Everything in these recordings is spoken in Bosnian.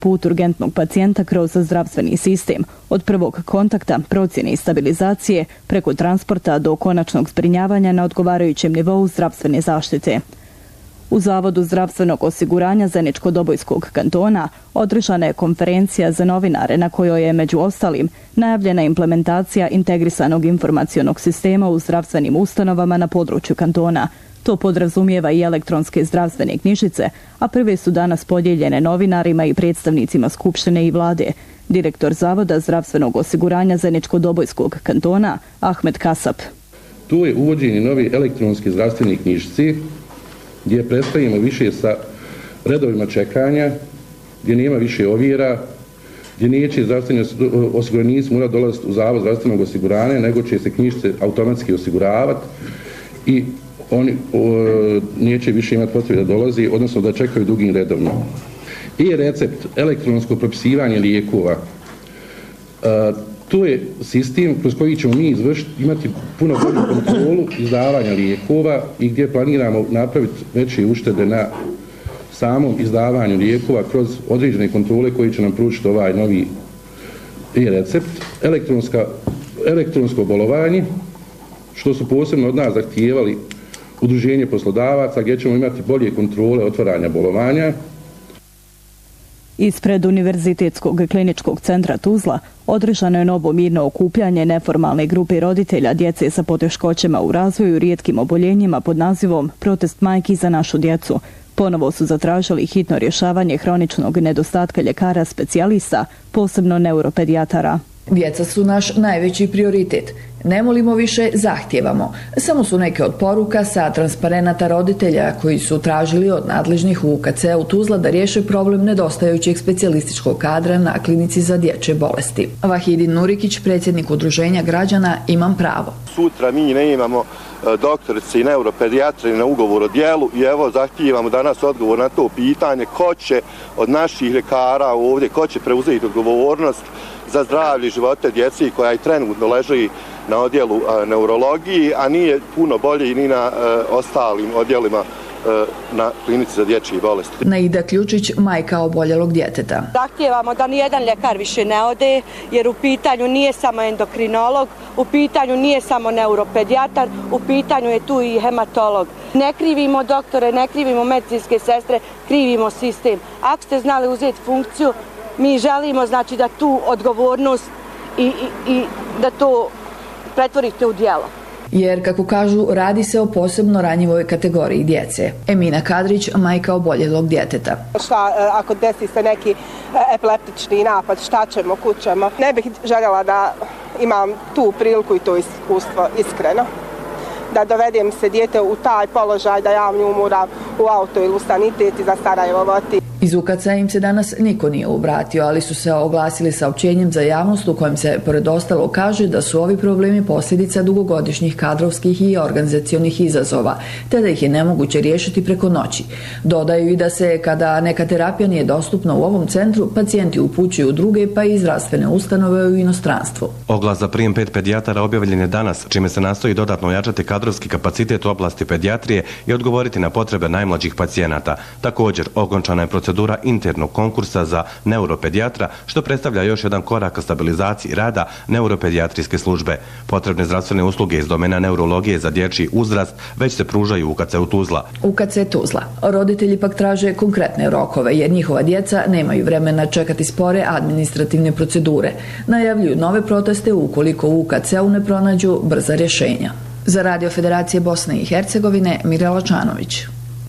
put urgentnog pacijenta kroz zdravstveni sistem, od prvog kontakta, procjene i stabilizacije, preko transporta do konačnog zbrinjavanja na odgovarajućem nivou zdravstvene zaštite. U Zavodu zdravstvenog osiguranja Zeničko-Dobojskog kantona održana je konferencija za novinare na kojoj je među ostalim najavljena implementacija integrisanog informacionog sistema u zdravstvenim ustanovama na području kantona. To podrazumijeva i elektronske zdravstvene knjižice, a prve su danas podijeljene novinarima i predstavnicima Skupštine i vlade. Direktor Zavoda zdravstvenog osiguranja Zeničko-Dobojskog kantona Ahmed Kasap. Tu je uvođenje nove elektronske zdravstvene knjižice, gdje prestajemo više sa redovima čekanja, gdje nema više ovjera, gdje neće zdravstveni osiguranici morati dolaziti u Zavod zdravstvenog osiguranja, nego će se knjižice automatski osiguravati i oni neće više imati potrebe da dolazi, odnosno da čekaju dugim redovima. I recept, elektronsko propisivanje lijekova. To je sistem kroz koji ćemo mi imati puno bolju kontrolu izdavanja lijekova i gdje planiramo napraviti veće uštede na samom izdavanju lijekova kroz određene kontrole koji će nam pružiti ovaj novi e-recept. Elektronsko bolovanje, što su posebno od nas zahtijevali udruženje poslodavaca, gdje ćemo imati bolje kontrole otvaranja bolovanja. Ispred Univerzitetskog kliničkog centra Tuzla održano je novo mirno okupljanje neformalne grupe roditelja djece sa poteškoćama u razvoju i rijetkim oboljenjima pod nazivom Protest majki za našu djecu. Ponovo su zatražili hitno rješavanje hroničnog nedostatka ljekara specijalista, posebno neuropedijatara. Djeca su naš najveći prioritet. Ne molimo više, zahtijevamo. Samo su neke od poruka sa transparenata roditelja koji su tražili od nadležnih u UKC-u Tuzla da riješe problem nedostajućeg specijalističkog kadra na klinici za dječje bolesti. Vahidin Nurikić, predsjednik udruženja građana Imam pravo. Sutra mi ne imamo doktorice i neuropedijatre na ugovor o djelu i evo zahtijevamo danas odgovor na to pitanje ko će od naših ljekara ovdje, ko će preuzeti odgovornost za zdravlje i živote djeci koja i trenutno leži na odjelu neurologiji, a nije puno bolje ni na ostalim odjelima na klinici za dječje bolesti. Naida Ključić, majka oboljelog djeteta. Zahtijevamo da nijedan ljekar više ne ode, jer u pitanju nije samo endokrinolog, u pitanju nije samo neuropedijatar, u pitanju je tu i hematolog. Ne krivimo doktore, ne krivimo medicinske sestre, krivimo sistem. Ako ste znali uzeti funkciju, mi želimo znači da tu odgovornost i da to pretvorite u djelo. Jer, kako kažu, radi se o posebno ranjivoj kategoriji djece. Emina Kadrić, majka oboljelog djeteta. Šta ako desi se neki epileptični napad, šta ćemo, kućemo? Ne bih željela da imam tu priliku i to iskustvo, iskreno. Da dovedem se dijete u taj položaj da ja nju moram u auto ili u sanitet i za Sarajevo voti. Iz UKC-a im se danas niko nije obratio, ali su se oglasili saopćenjem za javnost u kojem se, pored ostalo, kaže da su ovi problemi posljedica dugogodišnjih kadrovskih i organizacionih izazova, te da ih je nemoguće riješiti preko noći. Dodaju i da se, kada neka terapija nije dostupna u ovom centru, pacijenti upućuju u druge pa i zdravstvene ustanove u inostranstvu. Oglas za prijem 5 pedijatara objavljen je danas, čime se nastoji dodatno ojačati kadrovski kapacitet u oblasti pedijatrije i odgovoriti na potrebe najmlađih pacijenata. Također, okončana je procedura internog konkursa za neuropedijatra, što predstavlja još jedan korak ka stabilizaciji rada neuropedijatrijske službe. Potrebne zdravstvene usluge iz domena neurologije za dječji uzrast već se pružaju u UKC-u Tuzla. UKC Tuzla. Roditelji pak traže konkretne rokove, jer njihova djeca nemaju vremena čekati spore administrativne procedure. Najavljuju nove proteste ukoliko u UKC-u ne pronađu brza rješenja. Za Radio Federacije Bosne i Hercegovine, Mirela Čanović.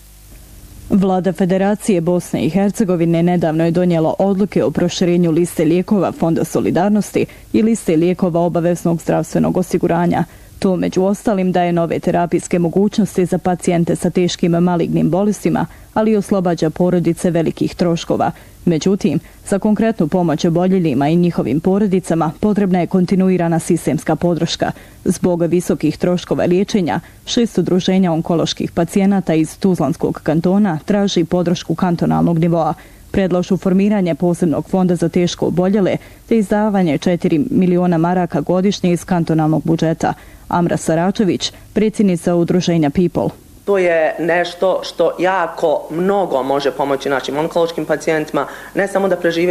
Vlada Federacije Bosne i Hercegovine nedavno je donijela odluke o proširenju liste lijekova Fonda solidarnosti i liste lijekova obaveznog zdravstvenog osiguranja. To među ostalim daje nove terapijske mogućnosti za pacijente sa teškim malignim bolestima, ali i oslobađa porodice velikih troškova. Međutim, za konkretnu pomoć oboljeljima i njihovim porodicama potrebna je kontinuirana sistemska podrška. Zbog visokih troškova liječenja, 6 udruženja onkoloških pacijenata iz Tuzlanskog kantona traži podršku kantonalnog nivoa. Predlažu formiranje posebnog fonda za teško oboljele te izdavanje 4 miliona maraka godišnje iz kantonalnog budžeta. Amra Saračević, predsjednica udruženja People. To je nešto što jako mnogo može pomoći našim onkološkim pacijentima, ne samo da prežive